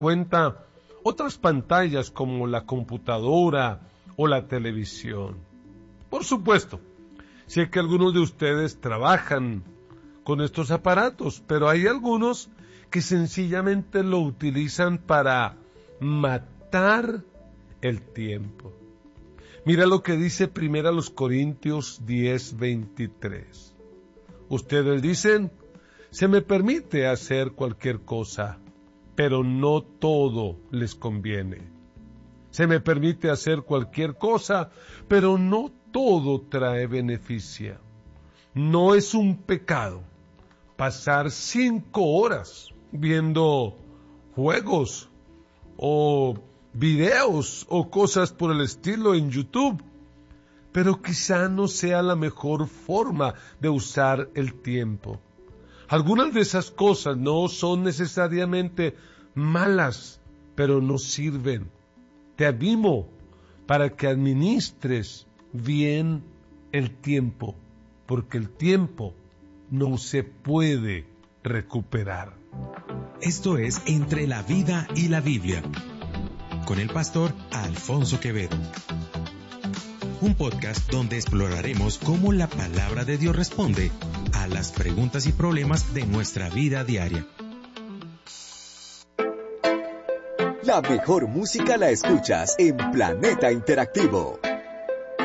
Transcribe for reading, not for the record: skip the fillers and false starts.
cuenta otras pantallas como la computadora o la televisión. Por supuesto, sé que algunos de ustedes trabajan con estos aparatos, pero hay algunos que sencillamente lo utilizan para matar el tiempo. Mira lo que dice 1 Corintios 10:23. Ustedes dicen, se me permite hacer cualquier cosa, pero no todo les conviene. Se me permite hacer cualquier cosa, pero no todo trae beneficio. No es un pecado pasar 5 horas viendo juegos o videos o cosas por el estilo en YouTube, pero quizá no sea la mejor forma de usar el tiempo. Algunas de esas cosas no son necesariamente malas, pero no sirven. Te animo para que administres bien el tiempo, porque el tiempo no se puede recuperar. Esto es Entre la Vida y la Biblia, con el pastor Alfonso Quevedo. Un podcast donde exploraremos cómo la palabra de Dios responde a las preguntas y problemas de nuestra vida diaria. La mejor música la escuchas en Planeta Interactivo.